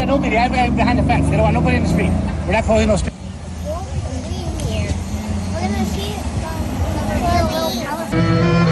nobody behind the fence. They don't want nobody in the street. We're not closing those streets. We're gonna see it.